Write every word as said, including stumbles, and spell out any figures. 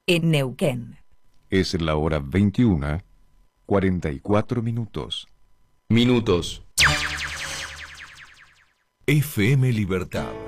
en Neuquén. Es la hora veintiuna, cuarenta y cuatro minutos. Minutos. F M Libertad.